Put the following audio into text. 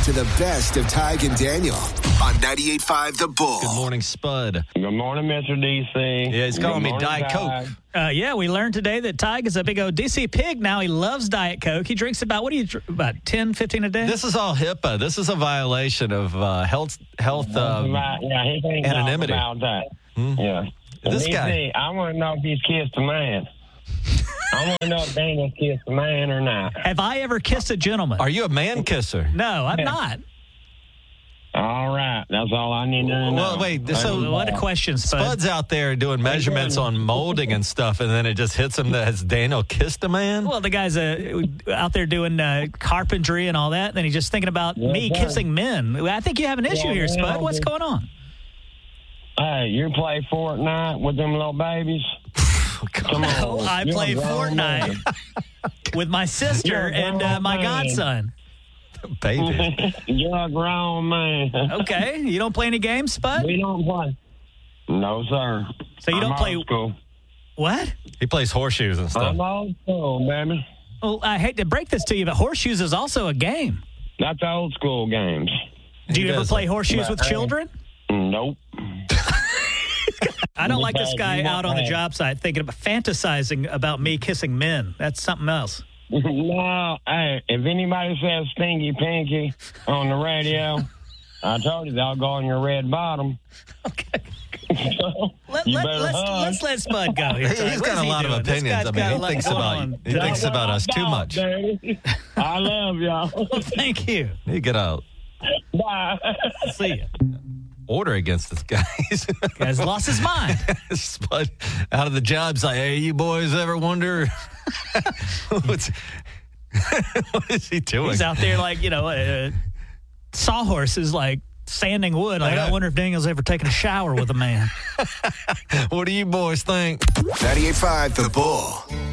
to the best of Tig and Daniel on 98.5 The Bull. Good morning, Spud. Good morning, Mr. DC. Yeah, he's calling me Diet Coke. Yeah, we learned today that Tig is a big old DC pig now. He loves Diet Coke. He drinks about 10, 15 a day? This is all HIPAA. This is a violation of health anonymity. About that. Yeah. This DC, guy. I want to know if he's kissed a man. I want to know if Daniel's kissed a man or not. Have I ever kissed a gentleman? Are you a man kisser? No, I'm not. All right. That's all I need to know. Well, wait. So What a question, Spud. Spud's out there doing measurements on molding and stuff, and then it just hits him that has Daniel kissed a man? Well, the guy's out there doing carpentry and all that, and then he's just thinking about me kissing men. I think you have an issue here, Spud. What's going on? Hey, you play Fortnite with them little babies? Come on. Oh, I play Fortnite with my sister and my godson. Baby. You're a grown man. Okay. You don't play any games, Spud? We don't play. No, sir. So you don't I'm play... old school. What? He plays horseshoes and stuff. I'm old school, baby. Well, I hate to break this to you, but horseshoes is also a game. That's old school games. Do you He ever does play it. horseshoes with children? Nope. I don't like this guy You out on the won't job site thinking about fantasizing about me kissing men. That's something else. No, hey, if anybody says stinky pinky on the radio, I told you they'll go on your red bottom. Okay. So, you better hug. Let's let Spud go. Here, He's What got is a he lot of doing? This opinions. guy's I got a mean, lot he going on. thinks about us too much. Daddy. I love y'all. Well, thank you. You get a Bye. See you. order against this guy. Guy's lost his mind. Spud out of the job site. Hey, you boys ever wonder what is he doing? He's out there like, sawhorse is like sanding wood. Like, I wonder if Daniel's ever taken a shower with a man. What do you boys think? 98.5 The Bull.